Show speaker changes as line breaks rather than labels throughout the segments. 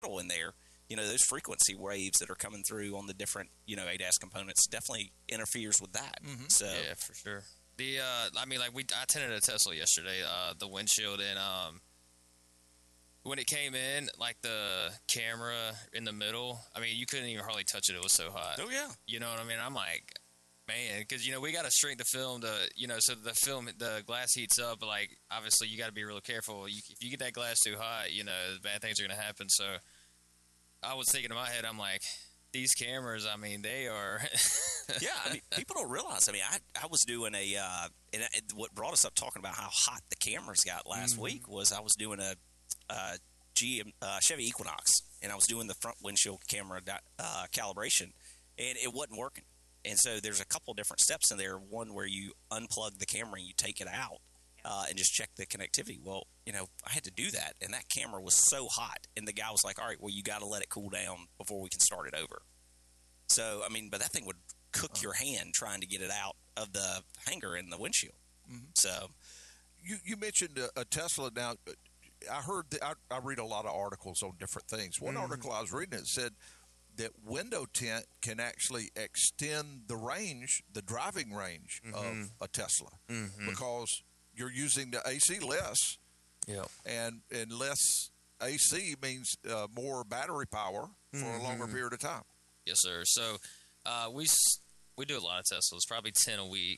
in there, those frequency waves that are coming through on the different, ADAS components definitely interferes with that.
Mm-hmm.
So
yeah, for sure. I tinted a Tesla yesterday, the windshield, and when it came in, like the camera in the middle, you couldn't even hardly touch it. It was so hot.
Oh yeah.
You know what I mean? I'm like, man, because we got to shrink the film to, so the glass heats up. But like, obviously, you got to be real careful. If you get that glass too hot, bad things are going to happen. So I was thinking in my head, I'm like, these cameras, they are.
Yeah, people don't realize. I was doing what brought us up talking about how hot the cameras got last week was I was doing a Chevy Equinox, and I was doing the front windshield camera calibration, and it wasn't working. And so there's a couple different steps in there. One where you unplug the camera and you take it out and just check the connectivity. Well, I had to do that, and that camera was so hot, and the guy was like, all right, well, you got to let it cool down before we can start it over. So, but that thing would cook your hand trying to get it out of the hanger in the windshield. Mm-hmm. So
you mentioned a Tesla. Now, I heard I read a lot of articles on different things. One article I was reading, it said that window tint can actually extend the driving range of a Tesla because you're using the AC less.
Yeah.
And less AC means more battery power for a longer period of time.
Yes, sir. So we do a lot of Teslas, probably 10 a week.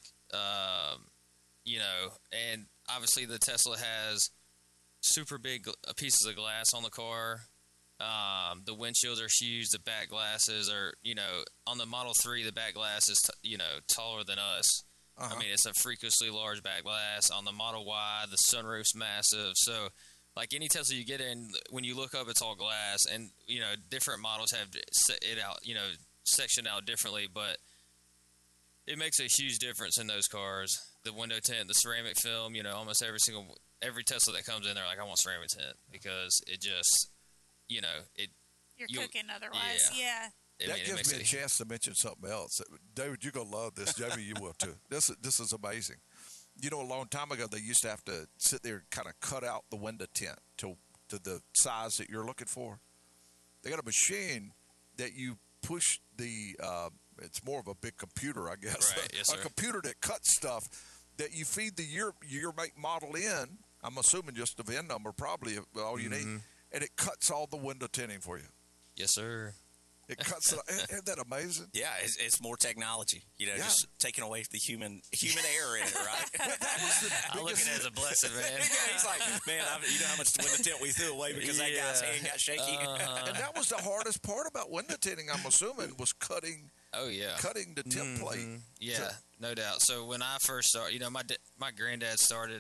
And obviously the Tesla has super big pieces of glass on the car. The windshields are huge. The back glasses are, on the Model 3, the back glass is, taller than us. Uh-huh. It's a freakishly large back glass. On the Model Y, the sunroof's massive. So, like any Tesla you get in, when you look up, it's all glass. And, different models have it out, sectioned out differently. But it makes a huge difference in those cars. The window tint, the ceramic film, almost every Tesla that comes in, they're like, I want ceramic tint because it just,
You're cooking otherwise. Yeah.
That gives me a chance to mention something else. David, you're going to love this. Jamie, you will too. This is amazing. A long time ago, they used to have to sit there and kind of cut out the window tint to the size that you're looking for. They got a machine that you push it's more of a big computer, I guess.
Right. Yes,
a computer that cuts stuff that you feed the year make model in. I'm assuming just the VIN number, probably all you need. And it cuts all the window tinting for you.
Yes, sir.
It cuts it. Isn't that amazing?
Yeah, it's more technology. Just taking away the human error in it, right?
I look at it as a blessing, man.
He's like, man, you know how much window tint we threw away because that guy's hand got shaky.
And that was the hardest part about window tinting, I'm assuming, was cutting. Oh yeah, cutting the tint plate.
Yeah, no doubt. So when I first started, my granddad started.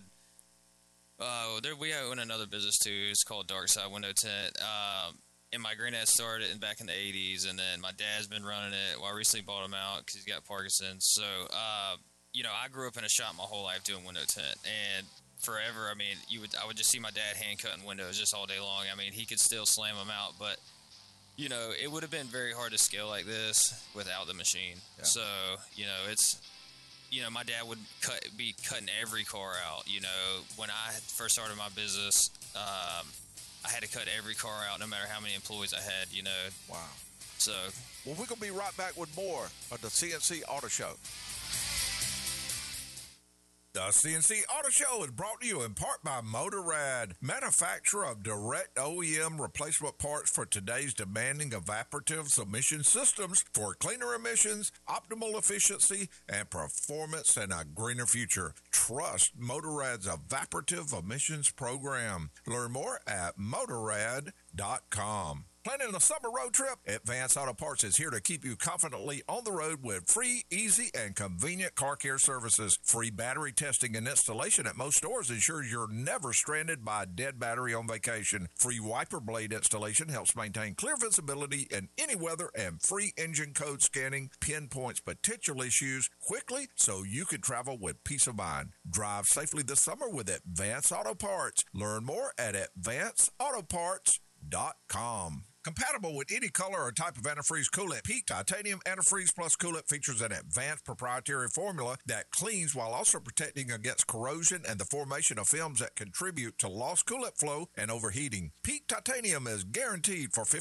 We own another business too. It's called Dark Side Window Tint. And my granddad started it back in the 80s, and then my dad's been running it. Well, I recently bought him out because he's got Parkinson's. So, I grew up in a shop my whole life doing window tint, and forever, I would just see my dad hand cutting windows just all day long. He could still slam them out, but it would have been very hard to scale like this without the machine. Yeah. So, it's. My dad would be cutting every car out. When I first started my business, I had to cut every car out, no matter how many employees I had.
Wow.
So,
well, we're gonna be right back with more of the CNC Auto Show. The CNC Auto Show is brought to you in part by Motorrad, manufacturer of direct OEM replacement parts for today's demanding evaporative emission systems for cleaner emissions, optimal efficiency, and performance in a greener future. Trust Motorrad's evaporative emissions program. Learn more at motorrad.com. Planning a summer road trip? Advance Auto Parts is here to keep you confidently on the road with free, easy, and convenient car care services. Free battery testing and installation at most stores ensures you're never stranded by a dead battery on vacation. Free wiper blade installation helps maintain clear visibility in any weather, and free engine code scanning pinpoints potential issues quickly so you can travel with peace of mind. Drive safely this summer with Advance Auto Parts. Learn more at advanceautoparts.com. Compatible with any color or type of antifreeze coolant, Peak Titanium Antifreeze Plus Coolant features an advanced proprietary formula that cleans while also protecting against corrosion and the formation of films that contribute to lost coolant flow and overheating. Peak Titanium is guaranteed for 15